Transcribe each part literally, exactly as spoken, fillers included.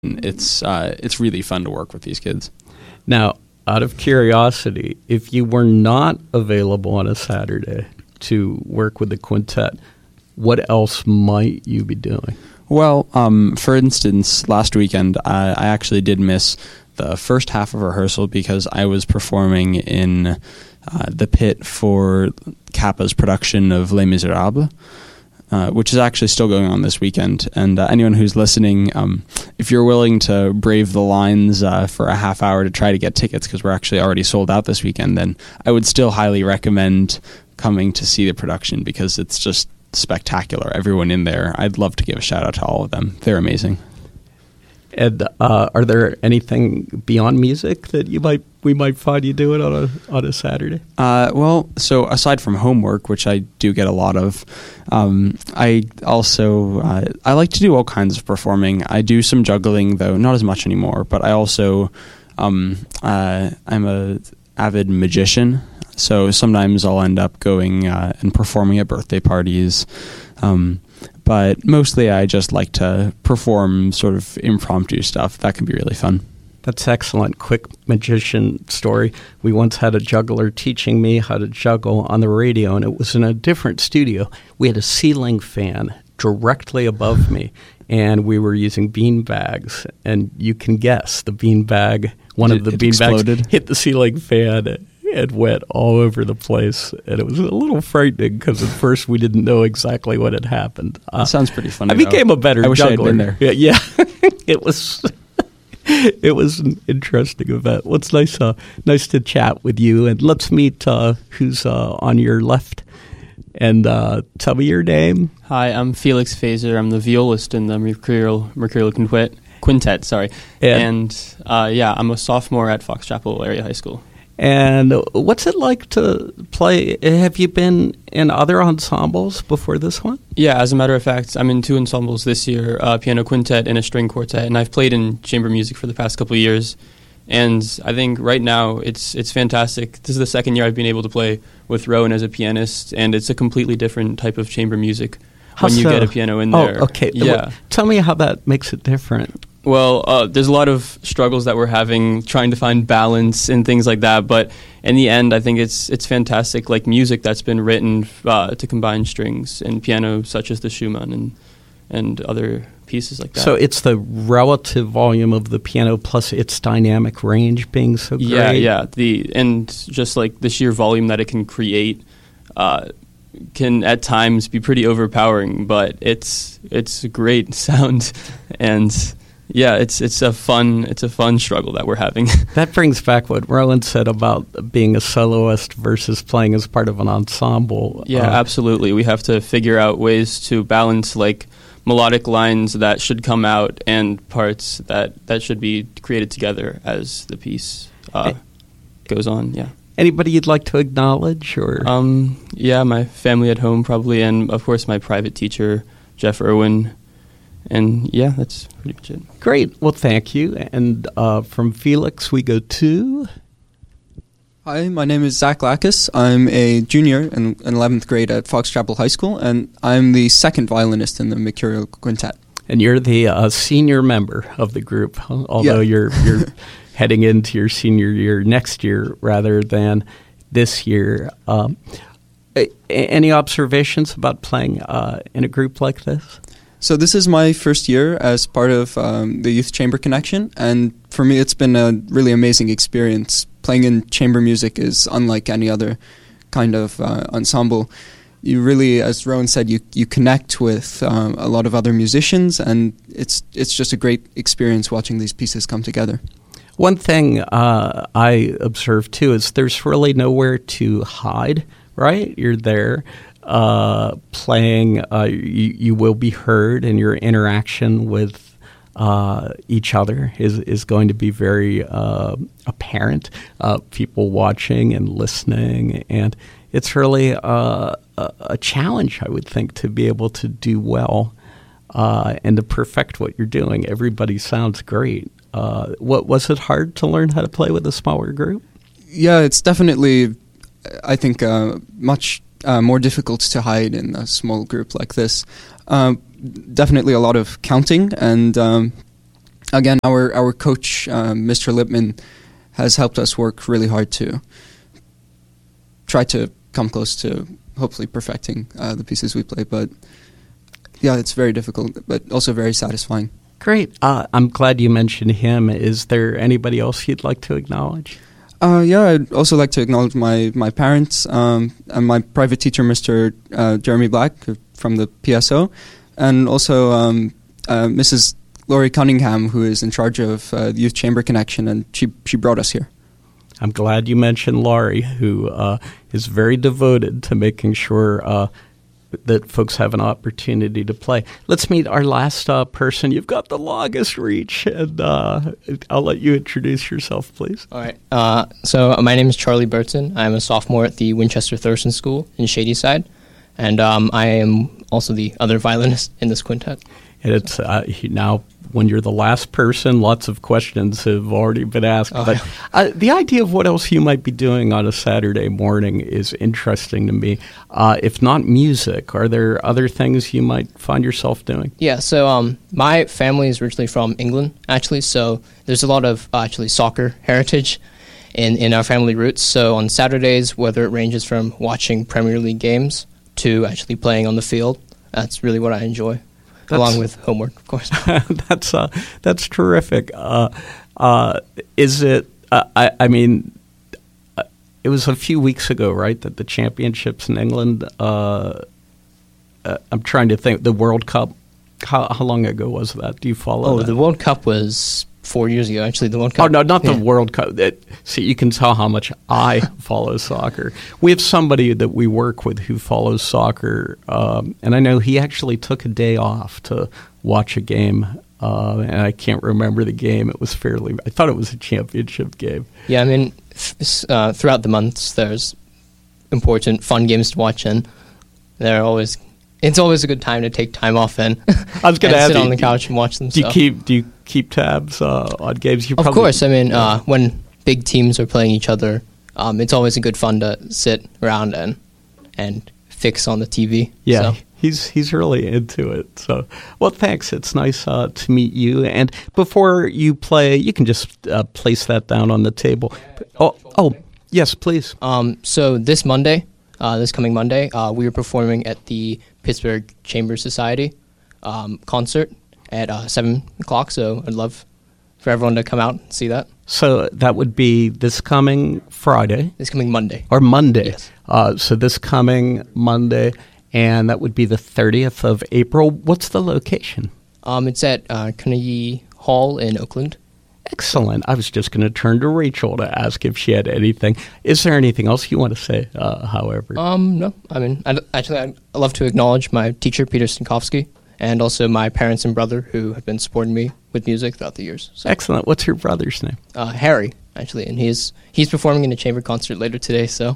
It's uh, it's really fun to work with these kids. Now, out of curiosity, if you were not available on a Saturday to work with the quintet, what else might you be doing? Well, um, for instance, last weekend I, I actually did miss the first half of rehearsal because I was performing in uh, the pit for Kappa's production of Les Miserables. Uh, which is actually still going on this weekend. And uh, anyone who's listening, um, if you're willing to brave the lines uh, for a half hour to try to get tickets, because we're actually already sold out this weekend, then I would still highly recommend coming to see the production because it's just spectacular. Everyone in there, I'd love to give a shout out to all of them. They're amazing. And uh, are there anything beyond music that you might we might find you doing on a on a Saturday? Uh, well, so aside from homework, which I do get a lot of, um, I also uh, I like to do all kinds of performing. I do some juggling, though not as much anymore. But I also um, uh, I'm a avid magician, so sometimes I'll end up going uh, and performing at birthday parties. Um, But mostly I just like to perform sort of impromptu stuff. That can be really fun. That's excellent. Quick magician story. We once had a juggler teaching me how to juggle on the radio, and it was in a different studio. We had a ceiling fan directly above me, and we were using bean bags. And you can guess, the bean bag, one It, of the it bean exploded. bags hit the ceiling fan. It went all over the place, and it was a little frightening because at first we didn't know exactly what had happened. Uh, that sounds pretty funny. I became though. a better I wish juggler. I had been there. Yeah, yeah. it was it was an interesting event. Well, it's nice, uh, nice to chat with you, and let's meet uh, who's uh, on your left. And uh, tell me your name. Hi, I'm Felix Fazer. I'm the violist in the Mercurial Mercurial Quintet. Quintet, sorry. And, and uh, yeah, I'm a sophomore at Fox Chapel Area High School. And what's it like to play? Have you been in other ensembles before this one? Yeah, as a matter of fact, I'm in two ensembles this year, a piano quintet and a string quartet, and I've played in chamber music for the past couple of years. And I think right now it's it's fantastic. This is the second year I've been able to play with Rowan as a pianist, and it's a completely different type of chamber music How when you so? get a piano in Oh, there. okay. Yeah. Well, tell me how that makes it different. Well, uh, there's a lot of struggles that we're having trying to find balance and things like that. But in the end, I think it's it's fantastic, like music that's been written uh, to combine strings and piano, such as the Schumann and and other pieces like that. So it's the relative volume of the piano plus its dynamic range being so great. Yeah, yeah. The and just like the sheer volume that it can create uh, can at times be pretty overpowering, but it's it's a great sound and. Yeah, it's it's a fun it's a fun struggle that we're having. That brings back what Rowan said about being a soloist versus playing as part of an ensemble. Yeah, uh, absolutely. We have to figure out ways to balance like melodic lines that should come out and parts that, that should be created together as the piece uh, goes on. Yeah. Anybody you'd like to acknowledge, or um, yeah, my family at home probably, and of course my private teacher, Jeff Irwin. And yeah, that's pretty much it. Great. Well, thank you. And uh, from Felix, we go to... Hi, my name is Zach Lackus. I'm a junior in, in eleventh grade at Fox Chapel High School, and I'm the second violinist in the Mercurial Quintet. And you're the uh, senior member of the group, although yeah. you're you're heading into your senior year next year rather than this year. Um, a- any observations about playing uh, in a group like this? So this is my first year as part of um, the Youth Chamber Connection, and for me it's been a really amazing experience. Playing in chamber music is unlike any other kind of uh, ensemble. You really, as Rowan said, you, you connect with um, a lot of other musicians, and it's it's just a great experience watching these pieces come together. One thing uh, I observed too is there's really nowhere to hide, right? You're there. Uh, playing, uh, you, you will be heard, and your interaction with uh, each other is, is going to be very uh, apparent. Uh, people watching and listening, and it's really uh, a, a challenge, I would think, to be able to do well uh, and to perfect what you're doing. Everybody sounds great. Uh, what was it hard to learn how to play with a smaller group? Yeah, it's definitely, I think, uh, much. Uh, more difficult to hide in a small group like this. Um, definitely a lot of counting and um, again, our our coach, uh, Mister Lipman, has helped us work really hard to try to come close to hopefully perfecting uh, the pieces we play. But yeah, it's very difficult, but also very satisfying. Great. Uh, I'm glad you mentioned him. Is there anybody else you'd like to acknowledge? Uh, yeah, I'd also like to acknowledge my, my parents um, and my private teacher, Mister Uh, Jeremy Black from the P S O, and also um, uh, Missus Laurie Cunningham, who is in charge of uh, the Youth Chamber Connection, and she, she brought us here. I'm glad you mentioned Laurie, who uh, is very devoted to making sure uh, that folks have an opportunity to play. Let's meet our last uh, person. You've got the longest reach, and uh, I'll let you introduce yourself, please. All right. Uh, so my name is Charlie Burton. I'm a sophomore at the Winchester Thurston School in Shadyside, and um, I am also the other violinist in this quintet. And it's uh, now, when you're the last person, lots of questions have already been asked. Oh, but yeah. uh, the idea of what else you might be doing on a Saturday morning is interesting to me. Uh, if not music, are there other things you might find yourself doing? Yeah, so um, my family is originally from England, actually, so there's a lot of uh, actually soccer heritage in, in our family roots. So on Saturdays, whether it ranges from watching Premier League games to actually playing on the field, that's really what I enjoy. That's, along with homework, of course. that's uh, that's terrific. Uh, uh, is it? Uh, I, I mean, uh, it was a few weeks ago, right, that the championships in England. Uh, uh, I'm trying to think. The World Cup. How, how long ago was that? Do you follow? Oh, that? the World Cup was four years ago. Actually, the World Cup. Oh no, not yeah. the World Cup. It, see, you can tell how much I follow soccer. We have somebody that we work with who follows soccer, um, and I know he actually took a day off to watch a game. Uh, and I can't remember the game. It was fairly. I thought it was a championship game. Yeah, I mean, th- uh, throughout the months, there's important, fun games to watch, and they're always. It's always a good time to take time off and, I was gonna and ask sit you, on the couch and watch them. Do you so. keep Do you keep tabs uh, on games? You of probably, course. I mean, uh, when big teams are playing each other, um, it's always a good fun to sit around and and fix on the T V. Yeah, so. he's he's really into it. So, well, thanks. It's nice uh, to meet you. And before you play, you can just uh, place that down on the table. Oh, oh, yes, please. Um, so this Monday, uh, this coming Monday, uh, we are performing at the Pittsburgh Chamber Society um, concert at uh, seven o'clock. So I'd love for everyone to come out and see that. So that would be this coming Friday? This coming Monday. Or Monday. Yes. Uh, so this coming Monday, and that would be the thirtieth of April. What's the location? Um, it's at uh, Carnegie Hall in Oakland. Excellent. I was just going to turn to Rachel to ask if she had anything. Is there anything else you want to say, uh, however? Um, no. I mean, I'd, actually, I'd love to acknowledge my teacher, Peter Stankowski, and also my parents and brother who have been supporting me with music throughout the years. So, Excellent. What's your brother's name? uh, Harry, actually, and he's he's performing in a chamber concert later today, so...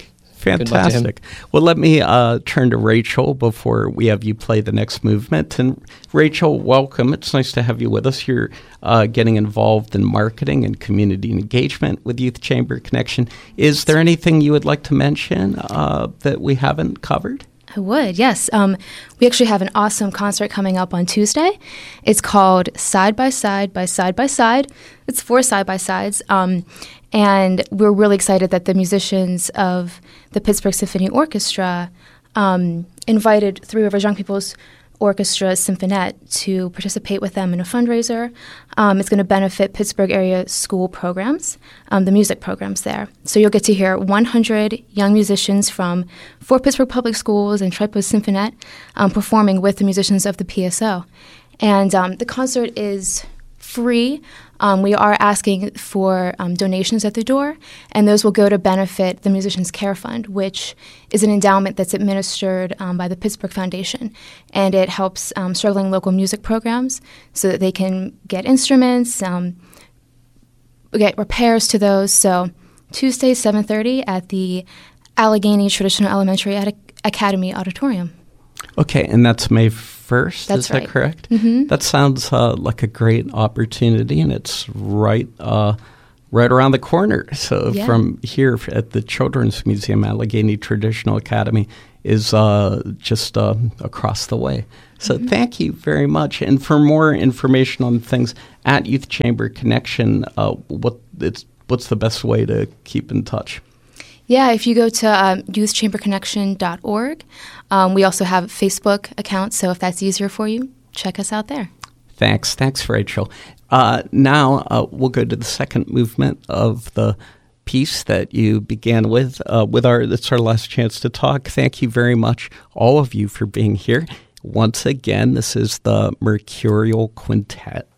Fantastic. Well, let me uh, turn to Rachel before we have you play the next movement. And Rachel, welcome. It's nice to have you with us. You're uh, getting involved in marketing and community engagement with Youth Chamber Connection. Is there anything you would like to mention uh, that we haven't covered? I would, yes. Um, we actually have an awesome concert coming up on Tuesday. It's called Side by Side by Side by Side. It's four side-by-sides. Um, and we're really excited that the musicians of the Pittsburgh Symphony Orchestra um, invited Three Rivers Young People's Orchestra Symphonette to participate with them in a fundraiser. Um, it's going to benefit Pittsburgh area school programs, um, the music programs there. So you'll get to hear one hundred young musicians from four Pittsburgh public schools and Tripos Symphonette um, performing with the musicians of the P S O. And um, the concert is free. Um, we are asking for um, donations at the door, and those will go to benefit the Musicians Care Fund, which is an endowment that's administered um, by the Pittsburgh Foundation, and it helps um, struggling local music programs so that they can get instruments, um, get repairs to those. So Tuesday, seven thirty at the Allegheny Traditional Elementary Ad- Academy Auditorium. Okay, and that's May first, That's is right. that correct? Mm-hmm. That sounds uh, like a great opportunity, and it's right uh, right around the corner. So Yeah. from here at the Children's Museum, Allegheny Traditional Academy is uh, just uh, across the way. So thank you very much. And for more information on things at Youth Chamber Connection, uh, what it's what's the best way to keep in touch? Yeah, if you go to um, youth chamber connection dot org, um, we also have a Facebook account, so if that's easier for you, check us out there. Thanks. Thanks, Rachel. Uh, now uh, we'll go to the second movement of the piece that you began with. Uh, with our, it's our last chance to talk. Thank you very much, all of you, for being here. Once again, this is the Mercurial Quintet.